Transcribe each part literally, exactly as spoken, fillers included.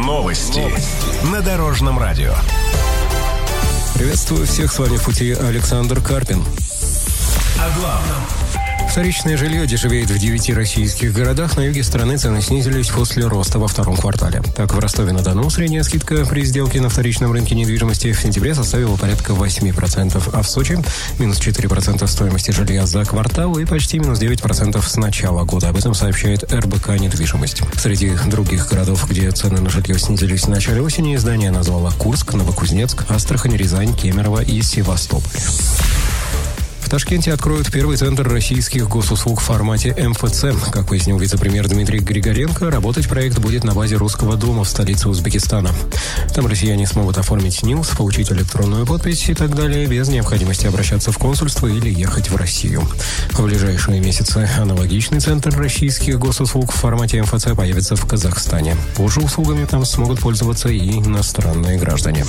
Новости на Дорожном радио. Приветствую всех, с вами в пути Александр Карпин. О главном. Вторичное жилье дешевеет в девяти российских городах. На юге страны цены снизились после роста во втором квартале. Так, в Ростове-на-Дону средняя скидка при сделке на вторичном рынке недвижимости в сентябре составила порядка восемь процентов, а в Сочи минус четыре процента стоимости жилья за квартал и почти минус девять процентов с начала года. Об этом сообщает эр бэ ка «Недвижимость». Среди других городов, где цены на жилье снизились в начале осени, издание назвало Курск, Новокузнецк, Астрахань, Рязань, Кемерово и Севастополь. В Ташкенте откроют первый центр российских госуслуг в формате эм эф цэ. Как пояснил вице-премьер Дмитрий Григоренко, работать проект будет на базе Русского дома в столице Узбекистана. Там россияне смогут оформить НИЛС, получить электронную подпись и так далее, без необходимости обращаться в консульство или ехать в Россию. В ближайшие месяцы аналогичный центр российских госуслуг в формате эм эф цэ появится в Казахстане. Позже услугами там смогут пользоваться и иностранные граждане.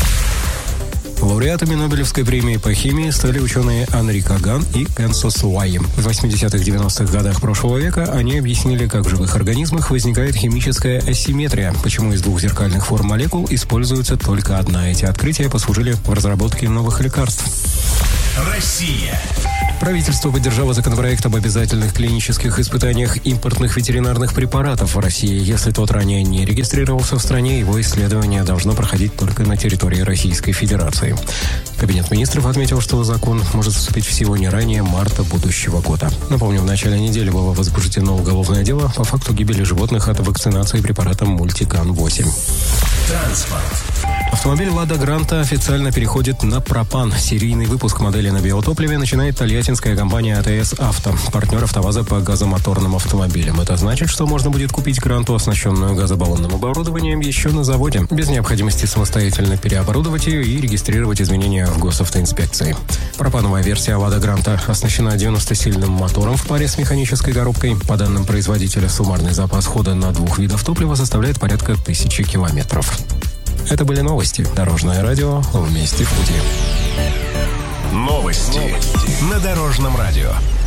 Лауреатами Нобелевской премии по химии стали ученые Анри Каган и Кенсо Суаи. В восьмидесятых-девяностых годах прошлого века они объяснили, как в живых организмах возникает химическая асимметрия, почему из двух зеркальных форм молекул используется только одна. Эти открытия послужили в разработке новых лекарств. Россия. Правительство поддержало законопроект об обязательных клинических испытаниях импортных ветеринарных препаратов в России. Если тот ранее не регистрировался в стране, его исследование должно проходить только на территории Российской Федерации. Кабинет министров отметил, что закон может вступить в силу не ранее марта будущего года. Напомню, в начале недели было возбуждено уголовное дело по факту гибели животных от вакцинации препаратом Мультикан восемь. Транспорт. Автомобиль «Лада Гранта» официально переходит на пропан. Серийный выпуск модели на биотопливе начинает тольяттинская компания а тэ эс Авто, партнер АвтоВАЗа по газомоторным автомобилям. Это значит, что можно будет купить Гранту, оснащенную газобаллонным оборудованием, еще на заводе, без необходимости самостоятельно переоборудовать ее и регистрировать изменения в госавтоинспекции. Пропановая версия «Лада Гранта» оснащена девяностосильным мотором в паре с механической коробкой. По данным производителя, суммарный запас хода на двух видов топлива составляет порядка тысячи километров. Это были новости. Дорожное радио. Вместе в пути. Новости на Дорожном радио.